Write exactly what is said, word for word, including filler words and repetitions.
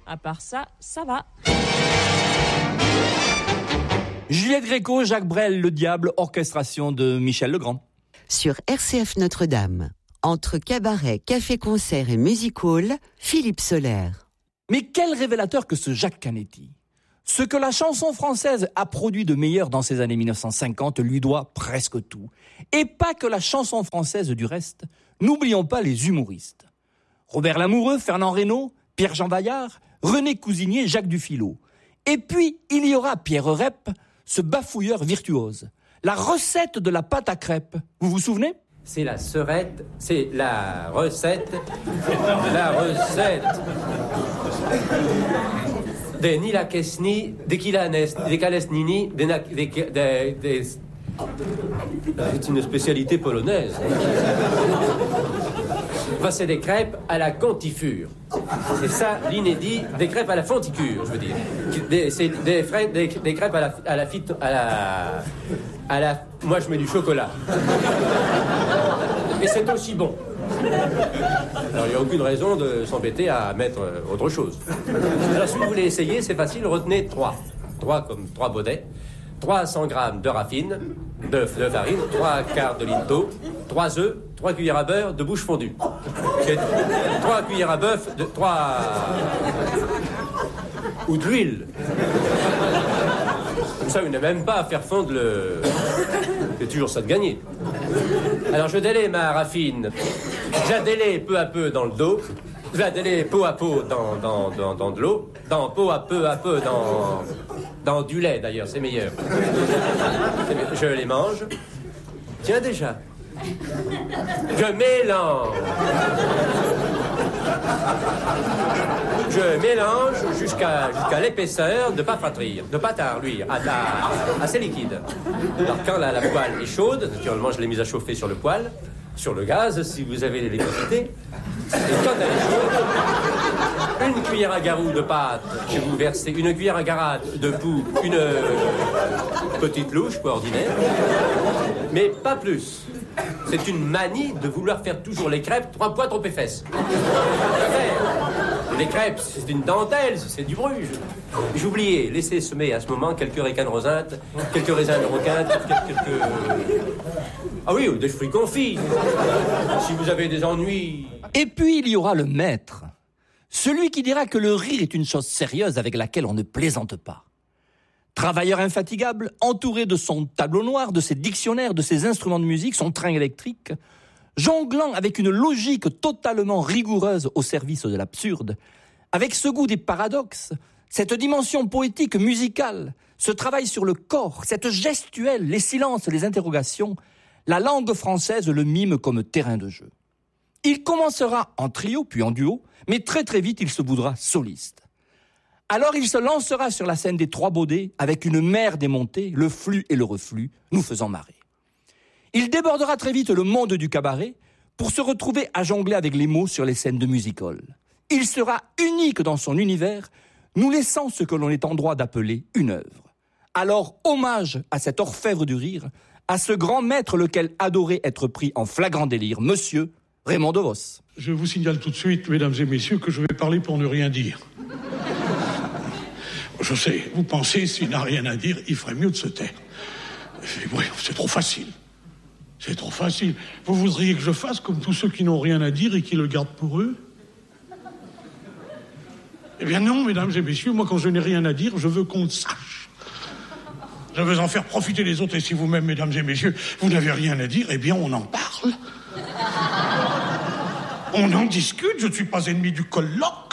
À part ça, ça va. Juliette Gréco, Jacques Brel, Le Diable, orchestration de Michel Legrand. Sur R C F Notre-Dame, entre cabaret, café-concert et music-hall, Philippe Soler. Mais quel révélateur que ce Jacques Canetti. Ce que la chanson française a produit de meilleur dans ces années mille neuf cent cinquante lui doit presque tout. Et pas que la chanson française du reste. N'oublions pas les humoristes. Robert Lamoureux, Fernand Reynaud, Pierre-Jean Vaillard, René Cousinier, Jacques Dufilot. Et puis, il y aura Pierre Rep, ce bafouilleur virtuose. La recette de la pâte à crêpes, vous vous souvenez ? C'est la serette, c'est la recette, la recette des Nila Kesni, des Kilanes, des Kalesnini, des... Na- des, des, des c'est une spécialité polonaise. Enfin, c'est des crêpes à la contifure. C'est ça l'inédit, des crêpes à la fonticure, je veux dire. Des, c'est des, frais, des, des crêpes à la, à la fite, à la, à la. Moi, je mets du chocolat. Et c'est aussi bon. Alors, il n'y a aucune raison de s'embêter à mettre autre chose. Alors, si vous voulez essayer, c'est facile. Retenez trois, trois comme trois baudets. trois cents grammes de raffine, de, de farine, trois quarts de litre d'eau, trois œufs, trois cuillères à beurre de bouche fondue. Et trois cuillères à bœuf, de trois... ou de l'huile. Comme ça, vous n'avez même pas à faire fondre le... C'est toujours ça de gagner. Alors, je délaie ma raffine. Je la délaie peu à peu dans le dos. Je la délaie peu à peu dans, dans, dans, dans de l'eau. Dans peu à peu à peu dans... Dans du lait, d'ailleurs, c'est meilleur. Je les mange. Tiens, déjà. Je mélange. Je mélange jusqu'à, jusqu'à l'épaisseur de pas fratrir, de pas tarluire, à, à, assez liquide. Alors, quand la, la poêle est chaude, naturellement, je l'ai mise à chauffer sur le poêle, sur le gaz, si vous avez les quantités. Et quand elle est chaude, une cuillère à garou de pâte, je vous versez une cuillère à garate de poux, une euh, petite louche, quoi, ordinaire, mais pas plus. C'est une manie de vouloir faire toujours les crêpes trois fois trop épaisses. Les crêpes, c'est une dentelle, c'est du bruge. J'oubliais, laissez semer à ce moment quelques récanes rosintes, quelques raisins de roquinte, quelques... Ah oui, des fruits confits. Si vous avez des ennuis... Et puis il y aura le maître. Celui qui dira que le rire est une chose sérieuse avec laquelle on ne plaisante pas. Travailleur infatigable, entouré de son tableau noir, de ses dictionnaires, de ses instruments de musique, son train électrique, jonglant avec une logique totalement rigoureuse au service de l'absurde, avec ce goût des paradoxes, cette dimension poétique musicale, ce travail sur le corps, cette gestuelle, les silences, les interrogations, la langue française le mime comme terrain de jeu. Il commencera en trio, puis en duo, mais très très vite il se voudra soliste. Alors il se lancera sur la scène des Trois Baudets avec une mer démontée, le flux et le reflux, nous faisant marrer. Il débordera très vite le monde du cabaret pour se retrouver à jongler avec les mots sur les scènes de music-hall. Il sera unique dans son univers, nous laissant ce que l'on est en droit d'appeler une œuvre. Alors, hommage à cet orfèvre du rire, à ce grand maître lequel adorait être pris en flagrant délire, monsieur Raymond DeVos. Je vous signale tout de suite, mesdames et messieurs, que je vais parler pour ne rien dire. Je sais, vous pensez, s'il n'a rien à dire, il ferait mieux de se taire. Oui, c'est trop facile. C'est trop facile. Vous voudriez que je fasse comme tous ceux qui n'ont rien à dire et qui le gardent pour eux ? Eh bien non, mesdames et messieurs, moi quand je n'ai rien à dire, je veux qu'on le sache. Je veux en faire profiter les autres, et si vous-même, mesdames et messieurs, vous n'avez rien à dire, eh bien on en parle. On en discute, je ne suis pas ennemi du colloque.